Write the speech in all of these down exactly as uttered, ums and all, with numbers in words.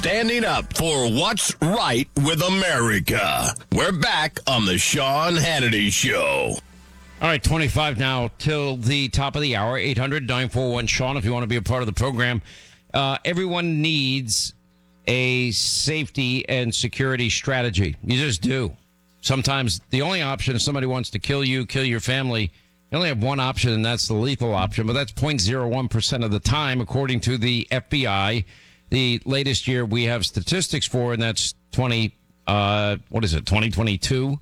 standing up for what's right with America. We're back on the Sean Hannity Show. All right, twenty-five now till the top of the hour. eight hundred nine four one Sean if you want to be a part of the program. Uh, everyone needs a safety and security strategy. You just do. Sometimes the only option if somebody wants to kill you, kill your family, you only have one option, and that's the lethal option. But that's zero point zero one percent of the time, according to the F B I. The latest year we have statistics for, and that's twenty. Uh, what is it? twenty twenty-two.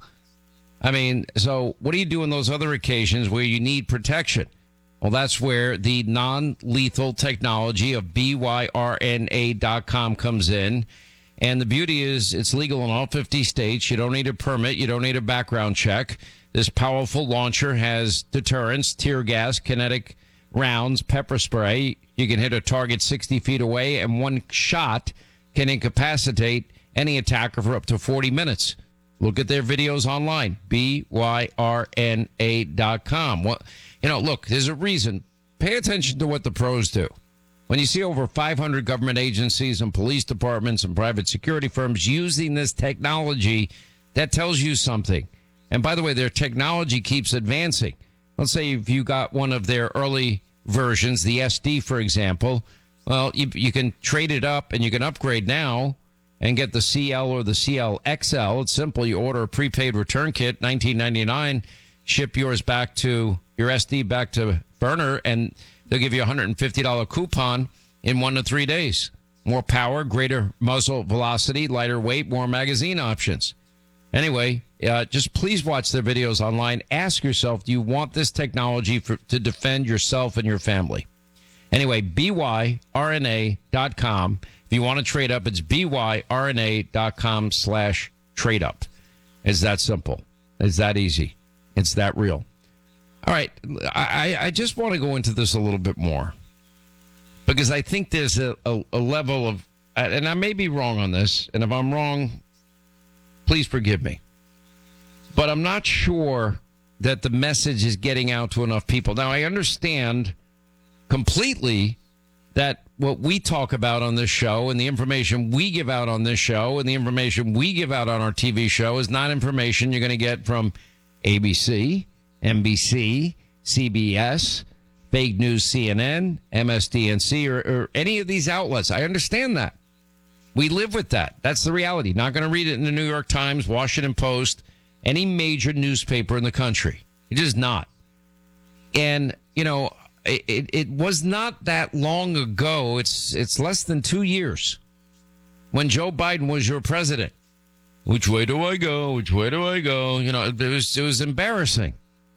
I mean, so what do you do in those other occasions where you need protection? Well, that's where the non-lethal technology of B Y R N A dot com comes in. And the beauty is it's legal in all fifty states. You don't need a permit. You don't need a background check. This powerful launcher has deterrence, tear gas, kinetic rounds, pepper spray. You can hit a target sixty feet away, and one shot can incapacitate any attacker for up to forty minutes. Look at their videos online, B Y R N A dot com. Well, you know, look, there's a reason. Pay attention to what the pros do. When you see over five hundred government agencies and police departments and private security firms using this technology, that tells you something. And by the way, their technology keeps advancing. Let's say if you got one of their early versions, the S D, for example, well, you, you can trade it up and you can upgrade now and get the C L or the C L X L. It's simple. You order a prepaid return kit, nineteen ninety-nine, ship yours back to your S D back to burner, and they'll give you a one hundred fifty dollars coupon in one to three days. More power, greater muzzle velocity, lighter weight, more magazine options. Anyway, uh, just please watch their videos online. Ask yourself, do you want this technology for, to defend yourself and your family? Anyway, B Y R N A dot com. If you want to trade up, it's B Y R N A dot com slash trade up. It's that simple. It's that easy. It's that real. All right. I, I just want to go into this a little bit more because I think there's a, a, a level of, and I may be wrong on this, and if I'm wrong, please forgive me. But I'm not sure that the message is getting out to enough people. Now, I understand completely that what we talk about on this show and the information we give out on this show and the information we give out on our T V show is not information you're going to get from A B C, N B C, C B S, fake news C N N, M S D N C, or, or any of these outlets. I understand that. We live with that. That's the reality. Not going to read it in the New York Times, Washington Post, any major newspaper in the country. It is not. And, you know, it, it, it was not that long ago. It's it's less than two years when Joe Biden was your president. Which way do I go? Which way do I go? You know, it was, it was embarrassing.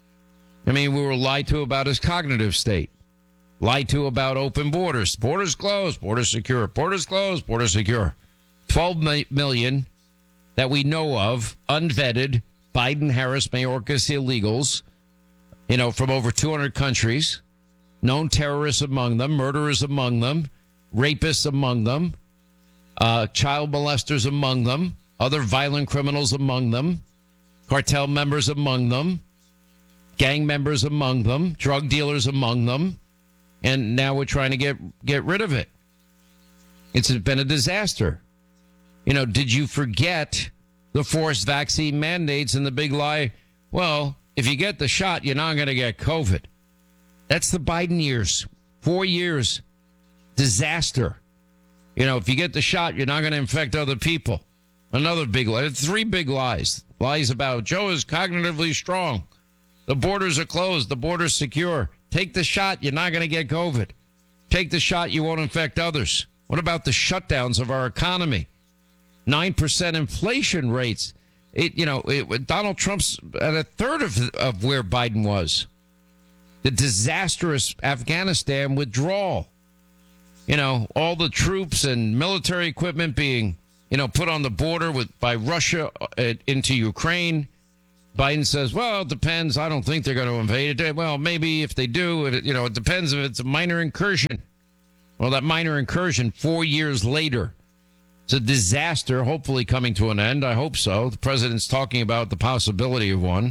I mean, we were lied to about his cognitive state. Lied to about open borders. Borders closed. Borders secure. Borders closed. Borders secure. twelve million that we know of, unvetted, Biden-Harris Mayorkas illegals, you know, from over two hundred countries. Known terrorists among them. Murderers among them. Rapists among them. Uh, child molesters among them. Other violent criminals among them. Cartel members among them. Gang members among them. Drug dealers among them. And now we're trying to get get rid of it. It's been a disaster. You know, did you forget the forced vaccine mandates and the big lie? Well, if you get the shot, you're not going to get COVID. That's the Biden years. Four years. Disaster. You know, if you get the shot, you're not going to infect other people. Another big lie. Three big lies. Lies about Joe is cognitively strong. The borders are closed. The borders secure. Take the shot. You're not going to get COVID. Take the shot. You won't infect others. What about the shutdowns of our economy? nine percent inflation rates. It, you know, it, Donald Trump's at a third of, of where Biden was. The disastrous Afghanistan withdrawal. You know, all the troops and military equipment being, you know, put on the border with by Russia uh, into Ukraine. Biden says, well, it depends. I don't think they're going to invade it. Well, maybe if they do, it, you know, it depends if it's a minor incursion. Well, that minor incursion, four years later, it's a disaster, hopefully coming to an end. I hope so. The president's talking about the possibility of one.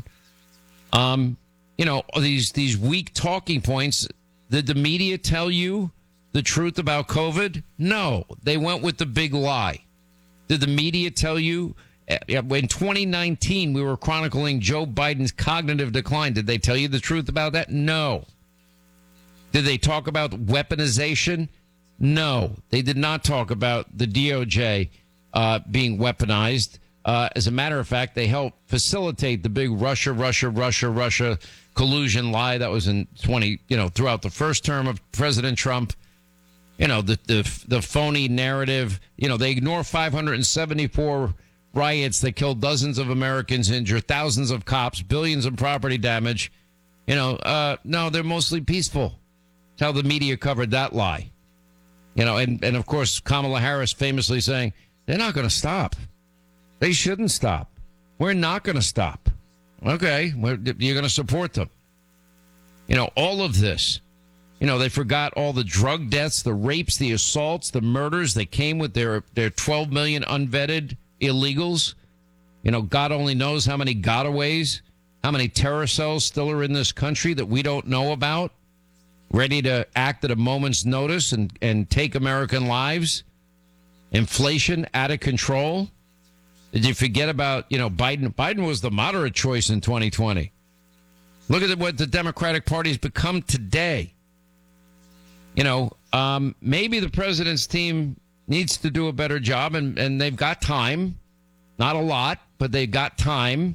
Um, you know, these these weak talking points, did the media tell you the truth about COVID? No. They went with the big lie. Did the media tell you? In twenty nineteen, we were chronicling Joe Biden's cognitive decline. Did they tell you the truth about that? No. Did they talk about weaponization? No. They did not talk about the D O J uh, being weaponized. Uh, as a matter of fact, they helped facilitate the big Russia, Russia, Russia, Russia collusion lie that was in twenty, you know, throughout the first term of President Trump. You know, the the, the phony narrative. You know, they ignore five hundred seventy-four riots that killed dozens of Americans, injured thousands of cops, billions of property damage. You know, uh, no, they're mostly peaceful. That's how the media covered that lie. You know, and, and of course, Kamala Harris famously saying, they're not going to stop. They shouldn't stop. We're not going to stop. Okay, you're going to support them. You know, all of this. You know, they forgot all the drug deaths, the rapes, the assaults, the murders that came with their, their twelve million unvetted illegals. You know, God only knows how many gotaways, how many terror cells still are in this country that we don't know about, ready to act at a moment's notice and, and take American lives. Inflation out of control. Did you forget about, you know, Biden? Biden was the moderate choice in twenty twenty. Look at what the Democratic Party has become today. You know, um, maybe the president's team needs to do a better job, and, and they've got time. Not a lot, but they've got time.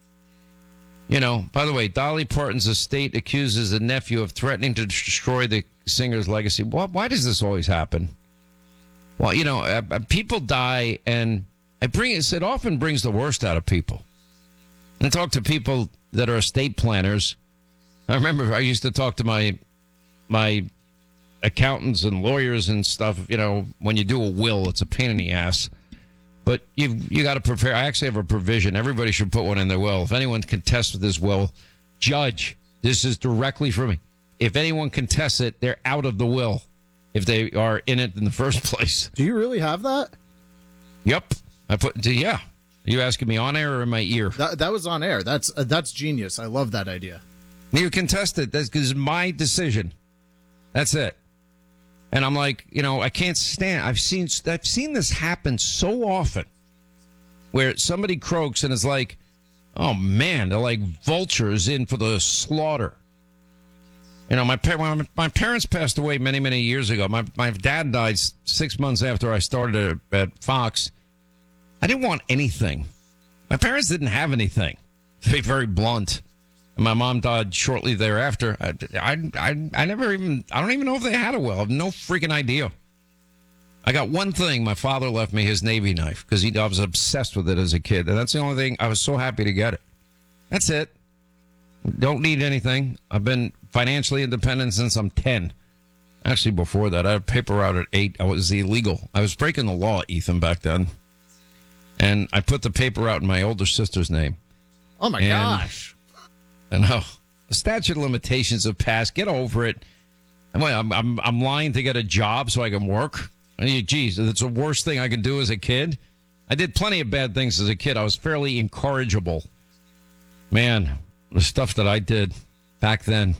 You know, by the way, Dolly Parton's estate accuses a nephew of threatening to destroy the singer's legacy. Why, why does this always happen? Well, you know, uh, people die, and it, bring, it often brings the worst out of people. And I talk to people that are estate planners. I remember I used to talk to my my accountants and lawyers and stuff. You know, when you do a will, it's a pain in the ass. But you you got to prepare. I actually have a provision. Everybody should put one in their will. If anyone contests with this will, judge, this is directly for me. If anyone contests it, they're out of the will if they are in it in the first place. Do you really have that? Yep. I put, yeah. Are you asking me on air or in my ear? That, that was on air. That's uh, that's genius. I love that idea. You contest it. That's because my decision. That's it. And I'm like, you know, I can't stand. I've seen I've seen this happen so often, where somebody croaks and it's like, oh man, they're like vultures in for the slaughter. You know, my my, my parents passed away many many years ago. My my dad died six months after I started at, at Fox. I didn't want anything. My parents didn't have anything. To be very blunt. And my mom died shortly thereafter. I, I, I, I never even, I don't even know if they had a will. I have no freaking idea. I got one thing. My father left me his Navy knife because I was obsessed with it as a kid. And that's the only thing. I was so happy to get it. That's it. Don't need anything. I've been financially independent since I'm ten. Actually, before that, I had paper route at eight. I was illegal. I was breaking the law, Ethan, back then. And I put the paper out in my older sister's name. Oh, my and, gosh. And oh, the statute of limitations have passed. Get over it. I'm, I'm, I'm lying to get a job so I can work. I mean, geez, that's the worst thing I can do as a kid. I did plenty of bad things as a kid. I was fairly incorrigible. Man, the stuff that I did back then.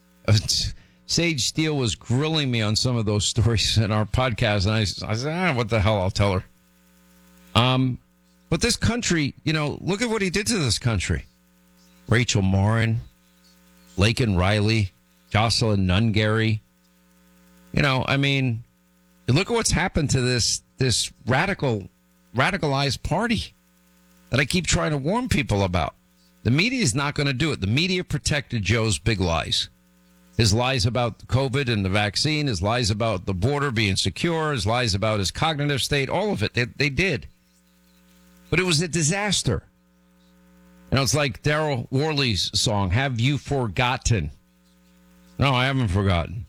Sage Steele was grilling me on some of those stories in our podcast, and I, I said, ah, what the hell, I'll tell her. Um, but this country, you know, look at what he did to this country. Rachel Morin, Laken Riley, Jocelyn Nungary. You know, I mean, look at what's happened to this this radical, radicalized party that I keep trying to warn people about. The media is not going to do it. The media protected Joe's big lies. His lies about COVID and the vaccine, his lies about the border being secure, his lies about his cognitive state, all of it. They, they did. But it was a disaster. You know, it's like Daryl Worley's song, Have You Forgotten? No, I haven't forgotten.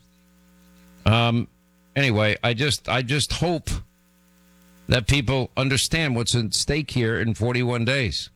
Um. Anyway, I just I just hope that people understand what's at stake here in forty-one days.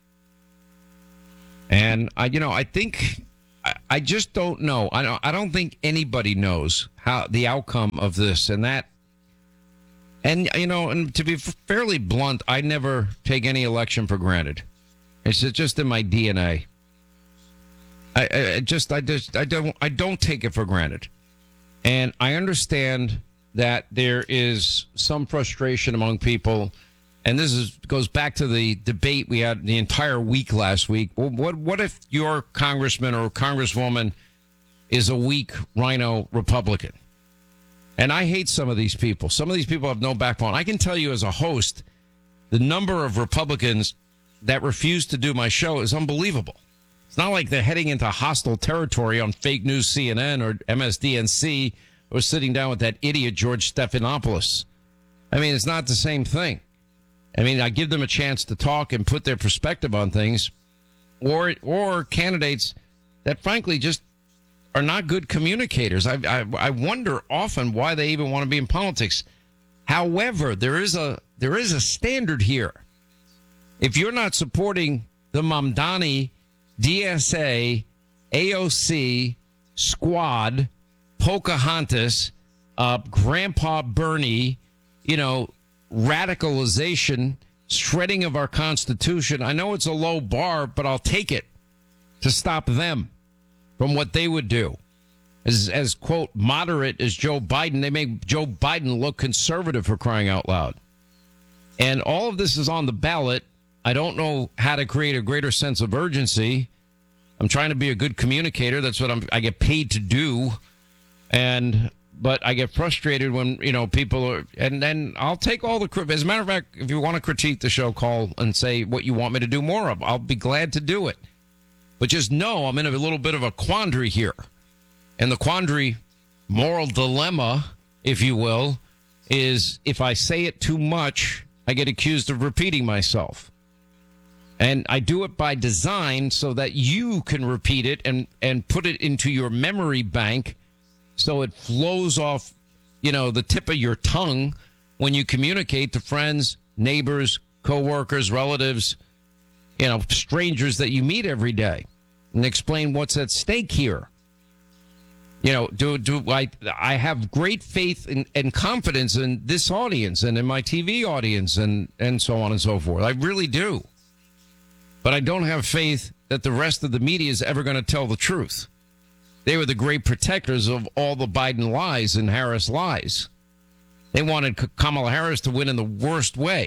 And, I, you know, I think, I, I just don't know. I don't, I don't think anybody knows how the outcome of this and that. And, you know, and to be fairly blunt, I never take any election for granted. It's just in my D N A. I, I just, I just, I don't, I don't take it for granted. And I understand that there is some frustration among people, and this is goes back to the debate we had the entire week last week. Well, what what if your congressman or congresswoman is a weak rhino Republican? And I hate some of these people. Some of these people have no backbone. I can tell you as a host, the number of Republicans that refuse to do my show is unbelievable. It's not like they're heading into hostile territory on fake news C N N or M S D N C or sitting down with that idiot George Stephanopoulos. I mean, it's not the same thing. I mean, I give them a chance to talk and put their perspective on things, or or candidates that, frankly, just are not good communicators. I, I I wonder often why they even want to be in politics. However, there is a there is a standard here. If you're not supporting the Mamdani, D S A, A O C, Squad, Pocahontas, uh, Grandpa Bernie, you know, radicalization, shredding of our Constitution. I know it's a low bar, but I'll take it to stop them from what they would do. As, as quote, moderate as Joe Biden, they make Joe Biden look conservative, for crying out loud. And all of this is on the ballot. I don't know how to create a greater sense of urgency. I'm trying to be a good communicator. That's what I'm, I get paid to do. And but I get frustrated when, you know, people are, and then I'll take all the, as a matter of fact, if you want to critique the show, call and say what you want me to do more of. I'll be glad to do it. But just know I'm in a little bit of a quandary here. And the quandary, moral dilemma, if you will, is if I say it too much, I get accused of repeating myself. And I do it by design so that you can repeat it and, and put it into your memory bank so it flows off, you know, the tip of your tongue when you communicate to friends, neighbors, coworkers, relatives, you know, strangers that you meet every day, and explain what's at stake here. You know, do do I I have great faith and, and confidence in this audience and in my T V audience and, and so on and so forth. I really do. But I don't have faith that the rest of the media is ever going to tell the truth. They were the great protectors of all the Biden lies and Harris lies. They wanted Kamala Harris to win in the worst way.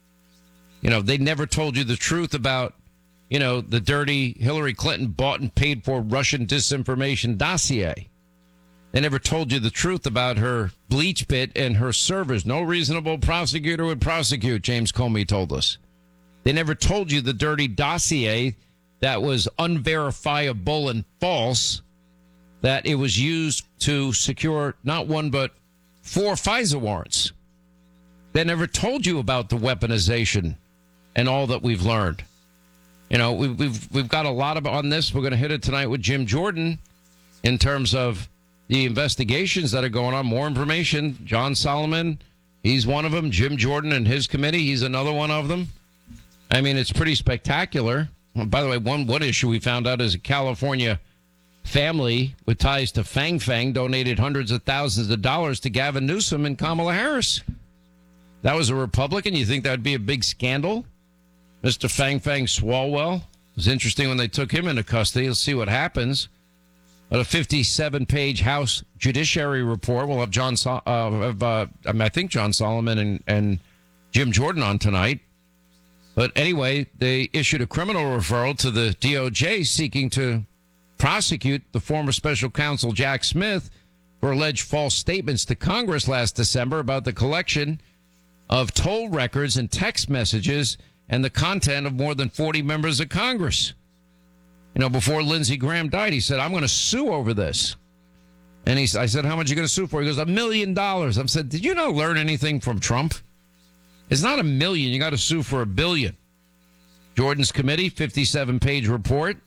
You know, they never told you the truth about, you know, the dirty Hillary Clinton bought and paid for Russian disinformation dossier. They never told you the truth about her bleach pit and her servers. No reasonable prosecutor would prosecute, James Comey told us. They never told you the dirty dossier that was unverifiable and false, that it was used to secure not one but four FISA warrants. They never told you about the weaponization and all that we've learned. You know, we've we've, we've got a lot of on this. We're going to hit it tonight with Jim Jordan in terms of the investigations that are going on. More information. John Solomon, he's one of them. Jim Jordan and his committee, he's another one of them. I mean, it's pretty spectacular. By the way, one one issue we found out is a California family with ties to Fang Fang donated hundreds of thousands of dollars to Gavin Newsom and Kamala Harris. That was a Republican. You think that would be a big scandal? Mister Fang Fang Swalwell. It was interesting when they took him into custody. Let's see what happens. But a fifty-seven page House Judiciary report. We'll have John, so- uh, have, uh, I, mean, I think John Solomon and, and Jim Jordan on tonight. But anyway, they issued a criminal referral to the D O J seeking to prosecute the former special counsel Jack Smith for alleged false statements to Congress last December about the collection of toll records and text messages and the content of more than forty members of Congress. You know, before Lindsey Graham died, he said, I'm going to sue over this. And he, I said, how much are you going to sue for? He goes, a million dollars. I said, did you not learn anything from Trump? It's not a million. You got to sue for a billion. Jordan's committee, fifty-seven page report.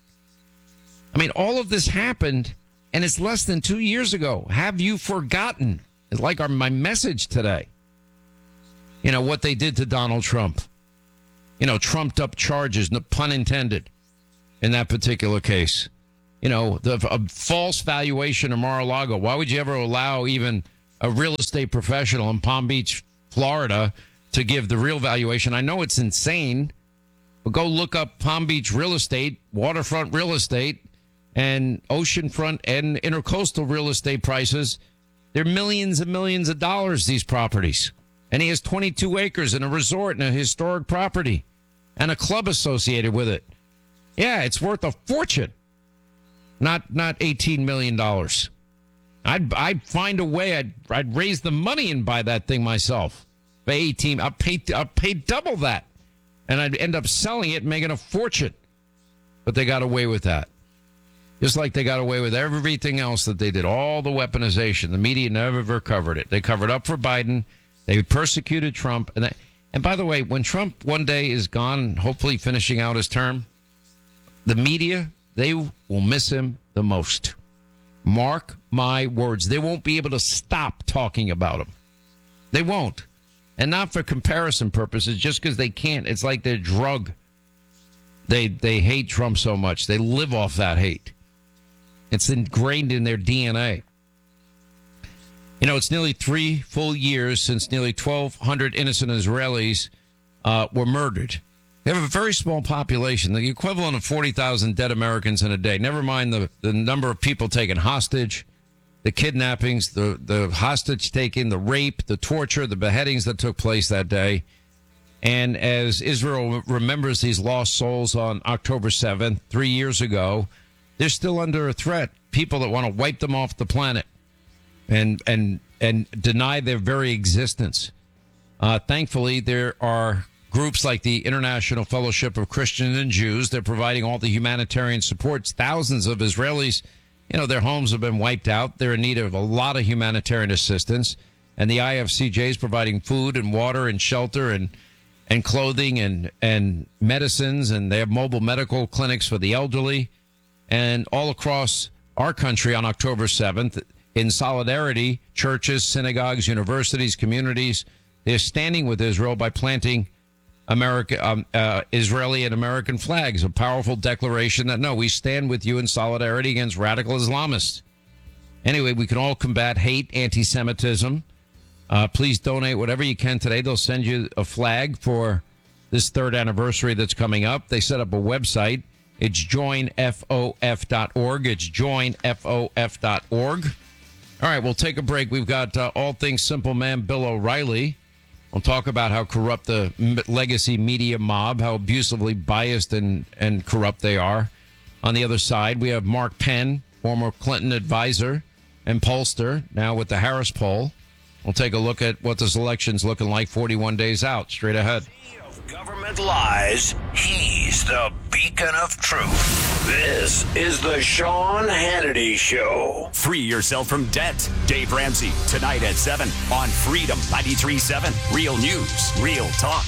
I mean, all of this happened, and it's less than two years ago. Have you forgotten? It's like our, my message today. You know, what they did to Donald Trump. You know, trumped up charges, no pun intended, in that particular case. You know, the a false valuation of Mar-a-Lago. Why would you ever allow even a real estate professional in Palm Beach, Florida, to give the real valuation? I know it's insane, but go look up Palm Beach real estate, waterfront real estate, and oceanfront and intercoastal real estate prices They're millions and millions of dollars, these properties. And he has twenty-two acres and a resort and a historic property and a club associated with it. Yeah, it's worth a fortune. Not not eighteen million dollars. I'd I'd find a way. I'd I'd raise the money and buy that thing myself. For eighteen, I'll pay I'll pay double that, and I'd end up selling it and making a fortune. But they got away with that, just like they got away with everything else that they did. All the weaponization. The media never covered it. They covered up for Biden. They persecuted Trump, and that, and by the way, when Trump one day is gone, hopefully finishing out his term, the media, they will miss him the most. Mark my words. They won't be able to stop talking about him. They won't. And not for comparison purposes, just because they can't. It's like their drug. They they hate Trump so much. They live off that hate. It's ingrained in their D N A. You know, it's nearly three full years since nearly twelve hundred innocent Israelis uh, were murdered. They have a very small population, the equivalent of forty thousand dead Americans in a day. Never mind the, the number of people taken hostage, the kidnappings, the, the hostage taking, the rape, the torture, the beheadings that took place that day. And as Israel remembers these lost souls on October seventh, three years ago, they're still under a threat. People that want to wipe them off the planet and and and deny their very existence. Uh, thankfully, there are groups like the International Fellowship of Christians and Jews. They're providing all the humanitarian supports. Thousands of Israelis, you know, their homes have been wiped out. They're in need of a lot of humanitarian assistance. And the I F C J is providing food and water and shelter and and clothing and, and medicines. And they have mobile medical clinics for the elderly. And all across our country on October seventh, in solidarity, churches, synagogues, universities, communities, they're standing with Israel by planting America, um, uh, Israeli and American flags, a powerful declaration that, no, we stand with you in solidarity against radical Islamists. Anyway, we can all combat hate, anti-Semitism. Uh, please donate whatever you can today. They'll send you a flag for this third anniversary that's coming up. They set up a website. It's join f o f dot org. It's join f o f dot org. All right, we'll take a break. We've got uh, All Things Simple Man Bill O'Reilly. We'll talk about how corrupt the legacy media mob, how abusively biased and, and corrupt they are. On the other side, we have Mark Penn, former Clinton advisor and pollster, now with the Harris poll. We'll take a look at what this election's looking like forty-one days out. Straight ahead. Of government lies, he's the beacon of truth. This is the Sean Hannity Show. Free yourself from debt. Dave Ramsey, tonight at seven on Freedom ninety-three point seven. Real news, real talk.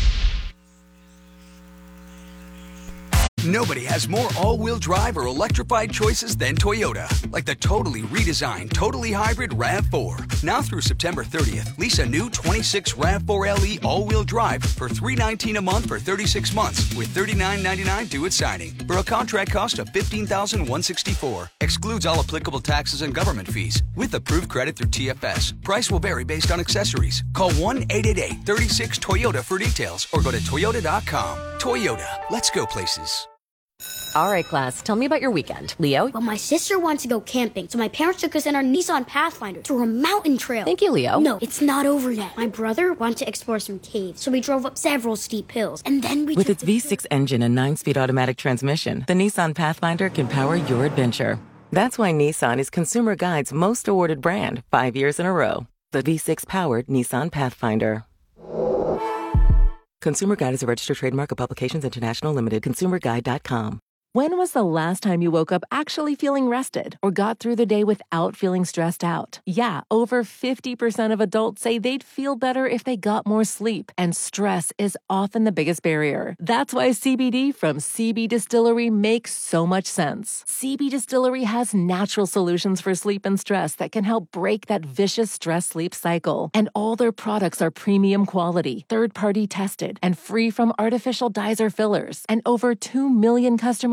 Nobody has more all-wheel drive or electrified choices than Toyota. Like the totally redesigned, totally hybrid RAV four. Now through September thirtieth, lease a new twenty-six RAV four L E all-wheel drive for three hundred nineteen dollars a month for thirty-six months with thirty-nine ninety-nine due at signing. For a contract cost of fifteen thousand one hundred sixty-four dollars. Excludes all applicable taxes and government fees. With approved credit through T F S. Price will vary based on accessories. Call one eight eight eight, three six, Toyota for details or go to toyota dot com. Toyota. Let's go places. All right, class, tell me about your weekend. Leo? Well, my sister wanted to go camping, so my parents took us in our Nissan Pathfinder to a mountain trail. Thank you, Leo. No, it's not over yet. My brother wanted to explore some caves, so we drove up several steep hills, and then we With took its the V six engine and nine-speed automatic transmission, the Nissan Pathfinder can power your adventure. That's why Nissan is Consumer Guide's most awarded brand, five years in a row. The V six-powered Nissan Pathfinder. Consumer Guide is a registered trademark of Publications International Limited. consumer guide dot com. When was the last time you woke up actually feeling rested or got through the day without feeling stressed out? Yeah, over fifty percent of adults say they'd feel better if they got more sleep, and stress is often the biggest barrier. That's why C B D from C B Distillery makes so much sense. C B Distillery has natural solutions for sleep and stress that can help break that vicious stress-sleep cycle. And all their products are premium quality, third-party tested, and free from artificial dyes or fillers. And over two million customers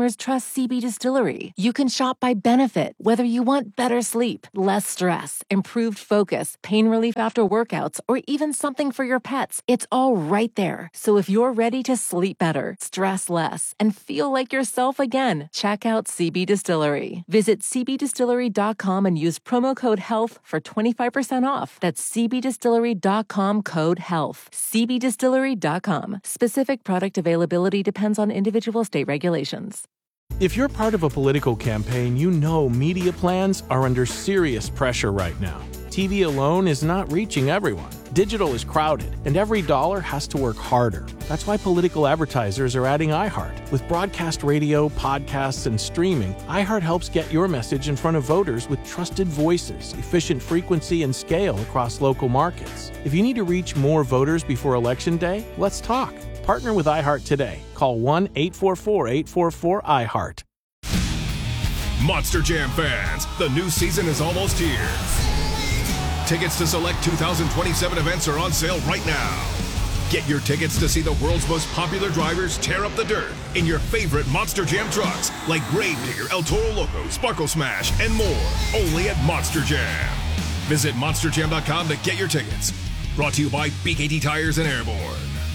customers trust C B Distillery. You can shop by benefit, whether you want better sleep, less stress, improved focus, pain relief after workouts, or even something for your pets. It's all right there. So if you're ready to sleep better, stress less, and feel like yourself again, check out C B Distillery. Visit c b distillery dot com and use promo code HEALTH for twenty-five percent off. That's c b distillery dot com code HEALTH. c b distillery dot com. Specific product availability depends on individual state regulations. If you're part of a political campaign, you know media plans are under serious pressure right now. T V alone is not reaching everyone. Digital is crowded, and every dollar has to work harder. That's why political advertisers are adding iHeart. With broadcast radio, podcasts, and streaming, iHeart helps get your message in front of voters with trusted voices, efficient frequency, and scale across local markets. If you need to reach more voters before Election Day, let's talk. Partner with iHeart today. Call one eight four four, eight four four, I heart. Monster Jam fans, the new season is almost here. Tickets to select two thousand twenty-seven events are on sale right now. Get your tickets to see the world's most popular drivers tear up the dirt in your favorite Monster Jam trucks like Gravedigger, El Toro Loco, Sparkle Smash, and more. Only at Monster Jam. Visit monster jam dot com to get your tickets. Brought to you by B K T Tires and Airborne.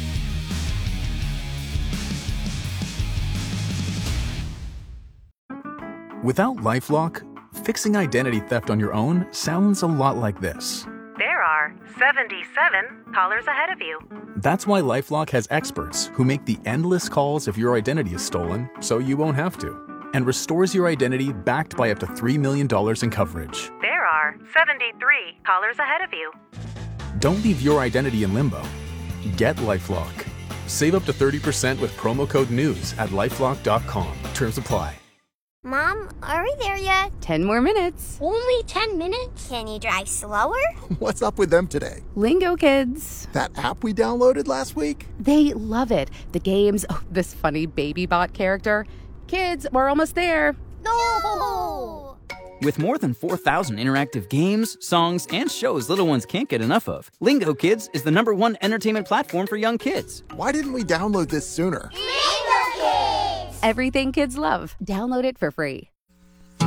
Without LifeLock, fixing identity theft on your own sounds a lot like this. There are seventy-seven callers ahead of you. That's why LifeLock has experts who make the endless calls if your identity is stolen so you won't have to, and restores your identity backed by up to three million dollars in coverage. There are seventy-three callers ahead of you. Don't leave your identity in limbo. Get LifeLock. Save up to thirty percent with promo code NEWS at lifelock dot com. Terms apply. Mom, are we there yet? Ten more minutes. Only ten minutes? Can you drive slower? What's up with them today? Lingo Kids. That app we downloaded last week? They love it. The games, oh, this funny baby bot character. Kids, we're almost there. No! With more than four thousand interactive games, songs, and shows little ones can't get enough of, Lingo Kids is the number one entertainment platform for young kids. Why didn't we download this sooner? Lingo Kids! Everything kids love. Download it for free. All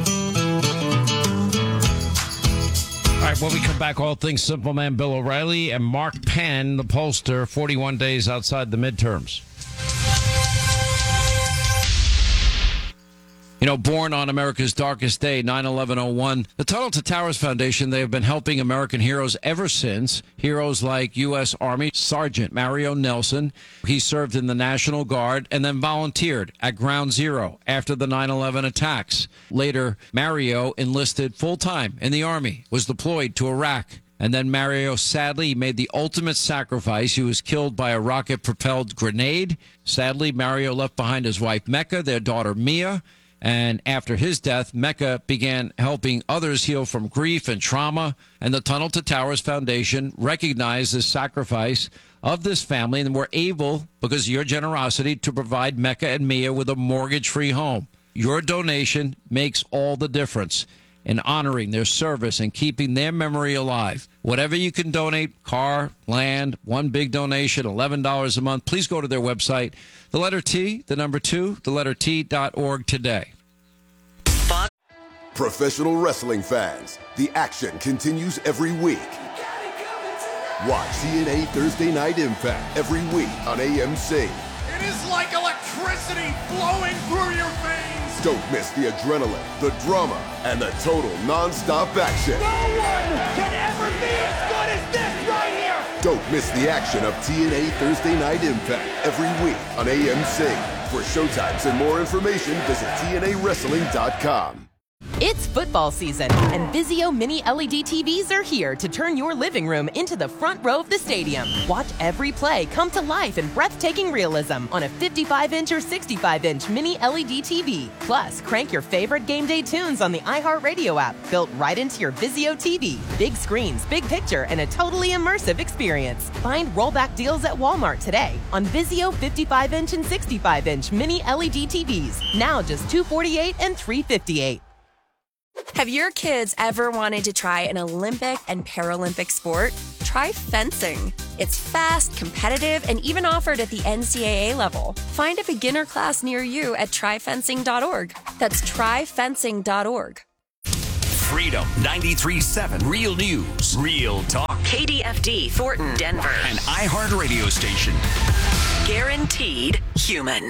right, when we come back, all things Simple Man Bill O'Reilly and Mark Penn, the pollster, forty-one days outside the midterms. You know, born on America's darkest day, nine eleven oh one, the Tunnel to Towers Foundation, they have been helping American heroes ever since. Heroes like U S. Army Sergeant Mario Nelson. He served in the National Guard and then volunteered at Ground Zero after the nine eleven attacks. Later, Mario enlisted full-time in the Army, was deployed to Iraq. And then Mario sadly made the ultimate sacrifice. He was killed by a rocket-propelled grenade. Sadly, Mario left behind his wife, Mecca, their daughter, Mia. And after his death, Mecca began helping others heal from grief and trauma. And the Tunnel to Towers Foundation recognized the sacrifice of this family and were able, because of your generosity, to provide Mecca and Mia with a mortgage-free home. Your donation makes all the difference in honoring their service and keeping their memory alive. Whatever you can donate, car, land, one big donation, eleven dollars a month, please go to their website, the letter T, the number two, the letter T dot org today. Professional wrestling fans, the action continues every week. Watch T N A Thursday Night Impact every week on A M C. It is like electricity flowing through your veins. Don't miss the adrenaline, the drama, and the total non-stop action. No one can ever be as good as this right here. Don't miss the action of T N A Thursday Night Impact every week on A M C. For showtimes and more information, visit T N A wrestling dot com. It's football season, and Vizio Mini L E D T Vs are here to turn your living room into the front row of the stadium. Watch every play come to life in breathtaking realism on a fifty-five inch or sixty-five inch Mini L E D T V. Plus, crank your favorite game day tunes on the iHeartRadio app, built right into your Vizio T V. Big screens, big picture, and a totally immersive experience. Find rollback deals at Walmart today on Vizio fifty-five inch and sixty-five inch Mini L E D T Vs. Now just two hundred forty-eight dollars and three hundred fifty-eight dollars. Have your kids ever wanted to try an Olympic and Paralympic sport? Try fencing. It's fast, competitive, and even offered at the N C double A level. Find a beginner class near you at try fencing dot org. That's try fencing dot org. Freedom ninety-three point seven. Real News. Real Talk. K D F D, Thornton, Denver. An iHeart radio station. Guaranteed human.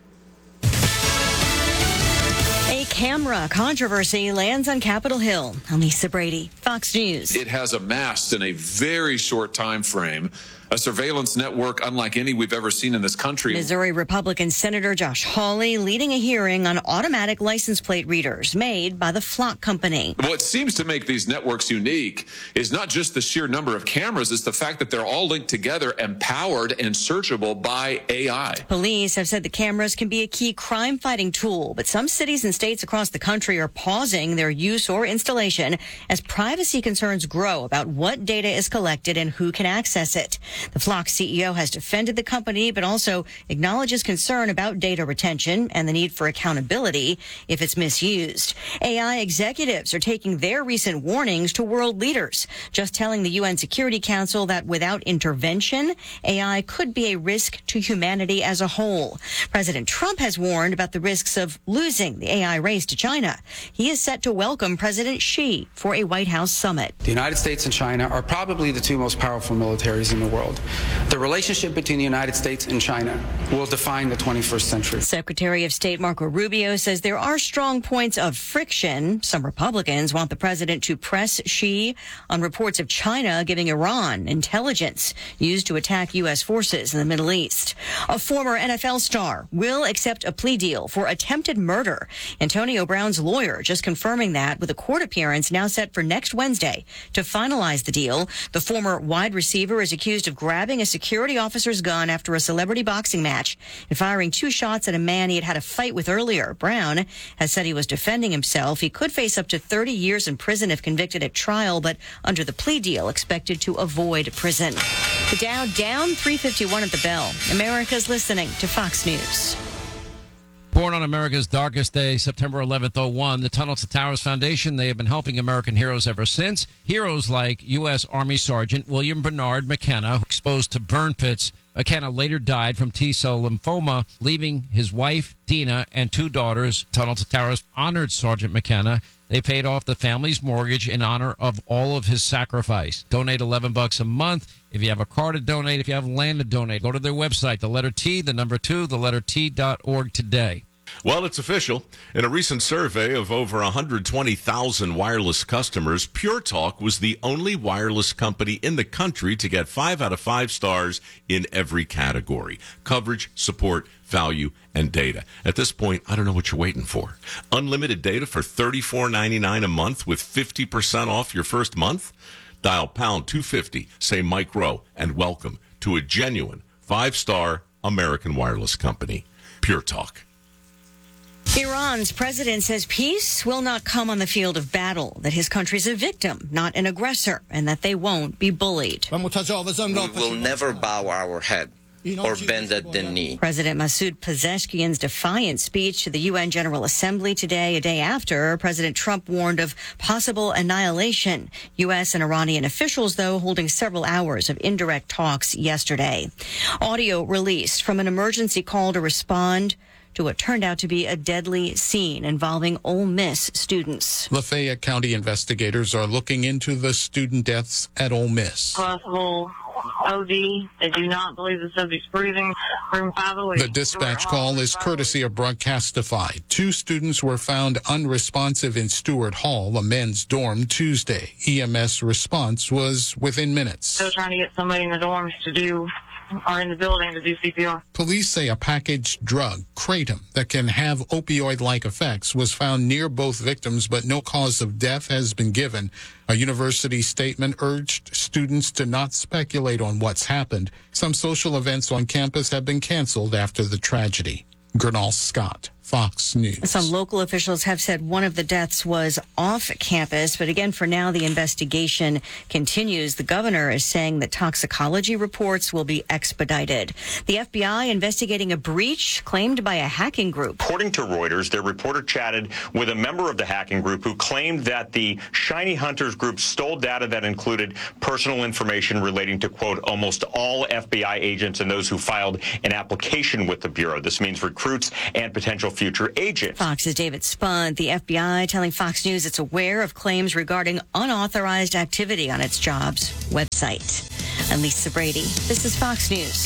A camera controversy lands on Capitol Hill. I'm Lisa Brady, Fox News. It has amassed in a very short time frame a surveillance network unlike any we've ever seen in this country. Missouri Republican Senator Josh Hawley leading a hearing on automatic license plate readers made by the Flock Company. What seems to make these networks unique is not just the sheer number of cameras, it's the fact that they're all linked together and powered and searchable by A I. Police have said the cameras can be a key crime-fighting tool, but some cities and states across the country are pausing their use or installation as privacy concerns grow about what data is collected and who can access it. The Flock C E O has defended the company, but also acknowledges concern about data retention and the need for accountability if it's misused. A I executives are taking their recent warnings to world leaders, just telling the U N Security Council that without intervention, A I could be a risk to humanity as a whole. President Trump has warned about the risks of losing the A I race to China. He is set to welcome President Xi for a White House summit. The United States and China are probably the two most powerful militaries in the world. The relationship between the United States and China will define the twenty-first century. Secretary of State Marco Rubio says there are strong points of friction. Some Republicans want the president to press Xi on reports of China giving Iran intelligence used to attack U S forces in the Middle East. A former N F L star will accept a plea deal for attempted murder. Antonio Brown's lawyer just confirming that with a court appearance now set for next Wednesday to finalize the deal. The former wide receiver is accused of grabbing a security officer's gun after a celebrity boxing match and firing two shots at a man he had had a fight with earlier. Brown has said he was defending himself. He could face up to thirty years in prison if convicted at trial, but under the plea deal, expected to avoid prison. The Dow down three fifty-one at the bell. America's listening to Fox News. Born on America's darkest day, September eleventh, oh one, the Tunnels to Towers Foundation, they have been helping American heroes ever since. Heroes like U S. Army Sergeant William Bernard McKenna, exposed to burn pits. McKenna later died from T-cell lymphoma, leaving his wife, Dina, and two daughters. Tunnel to Towers honored Sergeant McKenna. They paid off the family's mortgage in honor of all of his sacrifice. Donate eleven bucks a month. If you have a car to donate, if you have land to donate, go to their website, the letter T, the number two, the letter T dot org today. Well, it's official. In a recent survey of over one hundred twenty thousand wireless customers, Pure Talk was the only wireless company in the country to get five out of five stars in every category: coverage, support, value, and data. At this point, I don't know what you're waiting for. Unlimited data for thirty-four ninety-nine a month with fifty percent off your first month? Dial pound two fifty, say Mike Rowe, and welcome to a genuine five-star American wireless company. Pure Talk. Iran's president says peace will not come on the field of battle, that his country's a victim, not an aggressor, and that they won't be bullied. We will never bow our head or bend at the knee. President Masoud Pezeshkian's defiant speech to the U N General Assembly today, a day after President Trump warned of possible annihilation. U S and Iranian officials, though, holding several hours of indirect talks yesterday. Audio released from an emergency call to respond to what turned out to be a deadly scene involving Ole Miss students. Lafayette County investigators are looking into the student deaths at Ole Miss. Possible O D. They do not believe the subject's breathing. Room five oh eight. The dispatch call is courtesy of Broadcastify. Two students were found unresponsive in Stewart Hall, a men's dorm, Tuesday. E M S response was within minutes. Still trying to get somebody in the dorms to do are in the building to do C P R. Police say a packaged drug, kratom, that can have opioid-like effects was found near both victims, but no cause of death has been given. A university statement urged students to not speculate on what's happened. Some social events on campus have been canceled after the tragedy. Gernal Scott, Fox News. Some local officials have said one of the deaths was off campus, but again, for now, the investigation continues. The governor is saying that toxicology reports will be expedited. The F B I investigating a breach claimed by a hacking group. According to Reuters, their reporter chatted with a member of the hacking group who claimed that the Shiny Hunters group stole data that included personal information relating to, quote, almost all F B I agents and those who filed an application with the Bureau. This means recruits and potential future agents. Fox's David Spunt, the F B I telling Fox News it's aware of claims regarding unauthorized activity on its jobs website. I'm Lisa Brady. This is Fox News.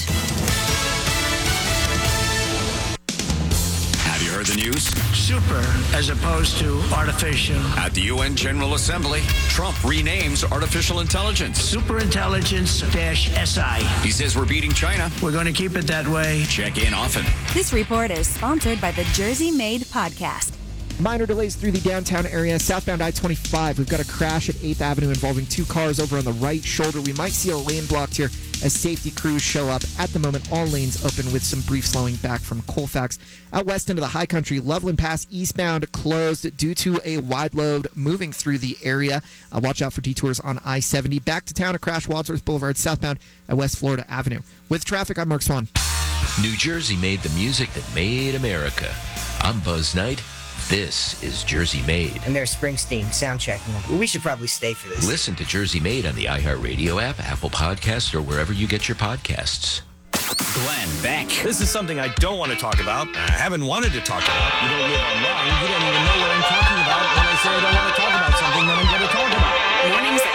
Have you heard the news? Super as opposed to artificial. At the U N General Assembly, Trump renames artificial intelligence Superintelligence-S I. He says we're beating China. We're going to keep it that way. Check in often. This report is sponsored by the Jersey Made podcast. Minor delays through the downtown area. Southbound I twenty-five. We've got a crash at eighth Avenue involving two cars over on the right shoulder. We might see a lane blocked here as safety crews show up. At the moment, all lanes open with some brief slowing back from Colfax. Out west into the High Country, Loveland Pass eastbound closed due to a wide load moving through the area. Uh, watch out for detours on I seventy. Back to town, a crash Wadsworth Boulevard southbound at West Florida Avenue. With traffic, I'm Mark Swan. New Jersey made the music that made America. I'm Buzz Knight. This is Jersey Made. And there's Springsteen sound checking. We should probably stay for this. Listen to Jersey Made on the iHeartRadio app, Apple Podcasts, or wherever you get your podcasts. Glenn Beck. This is something I don't want to talk about. I haven't wanted to talk about. You don't live online. You don't even know what I'm talking about when I say I don't want to talk about something that I'm going to talk about. Mornings